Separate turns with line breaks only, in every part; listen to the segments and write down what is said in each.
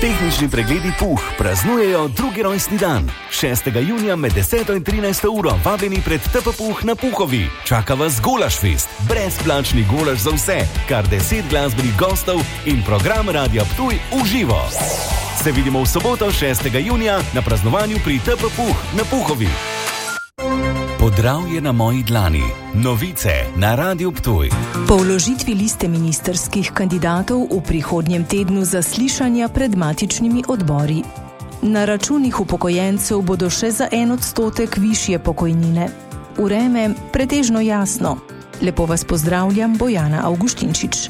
Tehnični pregledi Puh praznujejo drugi rojstni dan. 6. junija med 10. in 13. uro vabljeni pred TP Puh na Puhovi. Čaka vas Golašfest, brezplačni golaš za vse, kar 10 glasbenih gostov in program Radia Ptuj v živo. Se vidimo v soboto 6. junija na praznovanju pri TP Puh na Puhovi. Podravje na moji dlani. Novice na Radiu Ptuj.
Po vložitvi liste ministrskih kandidatov v prihodnjem tednu zaslišanja pred matičnimi odbori. Na računih upokojencev bodo še za 1% višje pokojnine. Vreme pretežno jasno. Lepo vas pozdravljam, Bojana Avguštinčič.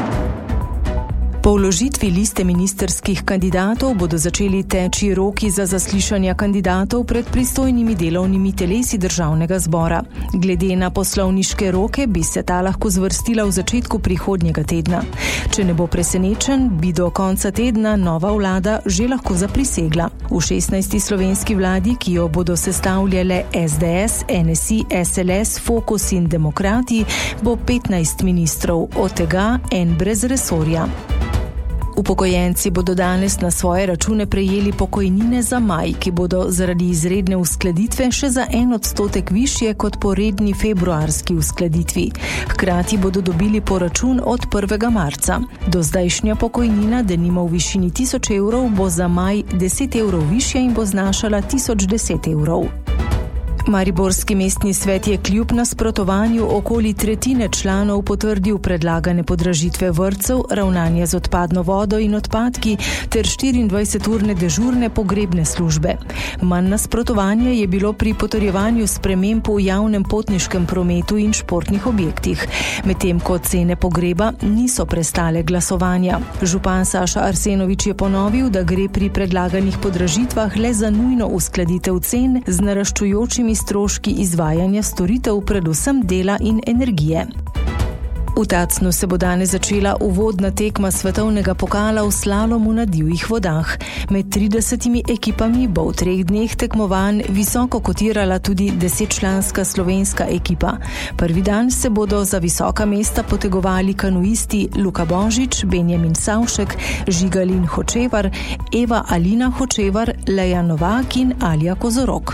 Po vložitvi liste ministrskih kandidatov bodo začeli teči roki za zaslišanja kandidatov pred pristojnimi delovnimi telesi državnega zbora. Glede na poslovniške roke bi se ta lahko zvrstila v začetku prihodnjega tedna. Če ne bo presenečen, bi do konca tedna nova vlada že lahko zaprisegla. V 16. slovenski vladi, ki jo bodo sestavljale SDS, NSI, SLS, Fokus in Demokrati, bo 15 ministrov, od tega en brez resorja. Upokojenci bodo danes na svoje račune prejeli pokojnine za maj, ki bodo zaradi izredne uskladitve še za 1% višje kot po redni februarski uskladitvi. Hkrati bodo dobili poračun od 1. marca. Do zdajšnja pokojnina, denimo v višini 1000 evrov, bo za maj 10 evrov višja in bo znašala 1010 evrov. Mariborski mestni svet je kljub nasprotovanju okoli tretjine članov potrdil predlagane podražitve vrtcev, ravnanje z odpadno vodo in odpadki ter 24-urne dežurne pogrebne službe. Manj nasprotovanja je bilo pri potrjevanju sprememb v javnem potniškem prometu in športnih objektih, medtem ko cene pogreba niso prestale glasovanja. Župan Saša Arsenovič je ponovil, da gre pri predlaganih podražitvah le za nujno uskladitev cen z naraščujočimi stroški izvajanja storitev, predvsem dela in energije. V Tacnu se bo danes začela uvodna tekma svetovnega pokala v slalomu na divjih vodah. Med 30 ekipami bo v 3 dneh tekmovanj visoko kotirala tudi 10-članska slovenska ekipa. Prvi dan se bodo za visoka mesta potegovali kanuisti Luka Božič, Benjamin Savšek, Žigalin Hočevar, Eva Alina Hočevar, Leja Novak in Alja Kozorok.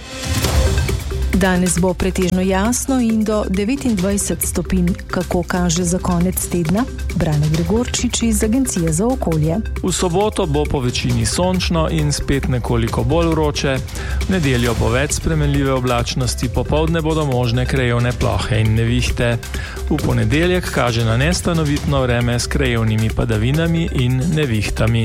Danes bo pretežno jasno in do 29 stopinj, kako kaže za konec tedna. Brane Gregorčič iz Agencije za okolje.
V soboto bo po večini sončno in spet nekoliko bolj vroče. V nedeljo bo več spremenljive oblačnosti, popoldne bodo možne krajevne plohe in nevihte. V ponedeljek kaže na nestanovitno vreme s krajevnimi padavinami in nevihtami.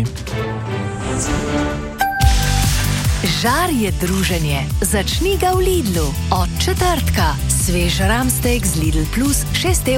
Žar je druženje. Začni ga v Lidlu. Od četrtka. Svež ramstek z Lidl Plus 6